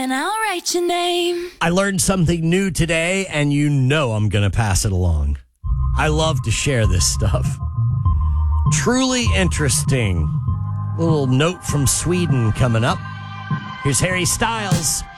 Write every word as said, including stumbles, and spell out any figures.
And I'll write your name. I learned something new today, and you know I'm going to pass it along. I love to share this stuff. Truly interesting. Little note from Sweden coming up. Here's Harry Styles.